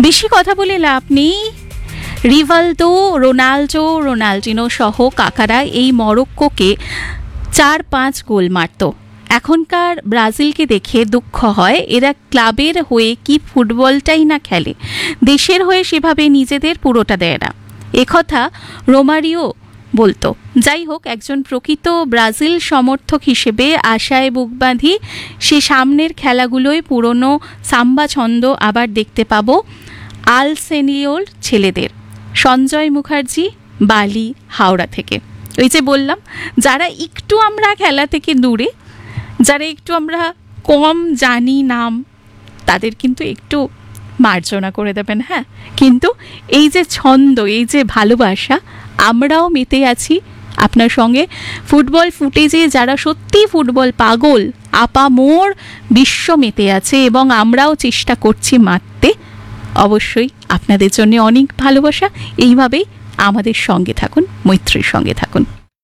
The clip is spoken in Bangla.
বেশি কথা বলে লাভ নেই। রিভালদো, রোনাল্ডিনো সহ কাকারা এই মরক্কোকে 4-5 গোল মারত। এখনকার ব্রাজিলকে দেখে দুঃখ হয়, এরা ক্লাবের হয়ে কি ফুটবলটাই না খেলে, দেশের হয়ে সেভাবে নিজেদের পুরোটা দেয় না। একথা রোমারিও বলতো। যাই হোক, একজন প্রকৃত ব্রাজিল সমর্থক হিসেবে আশায় বুক বাঁধি সে সামনের খেলাগুলোয় পুরনো সাম্বা ছন্দ আবার দেখতে পাবো আলসেনিওর ছেলেদের। সঞ্জয় মুখার্জি, বালি, হাওড়া থেকে। ওই যে বললাম, যারা একটু আমরা খেলা থেকে দূরে, যারা একটু আমরা কম জানি নাম, তাদের কিন্তু একটু মার্জনা করে দেবেন। হ্যাঁ, কিন্তু এই যে ছন্দ, এই যে ভালোবাসা, আমরাও মেতে আছি আপনার সঙ্গে। ফুটবল ফুটেজে যারা সত্যি ফুটবল পাগল, আপামোর বিশ্ব মেতে আছে এবং আমরাও চেষ্টা করছি মারতে। অবশ্যই আপনাদের জন্য অনেক ভালোবাসা। এইভাবেই আমাদের সঙ্গে থাকুন, মৈত্রীর সঙ্গে থাকুন।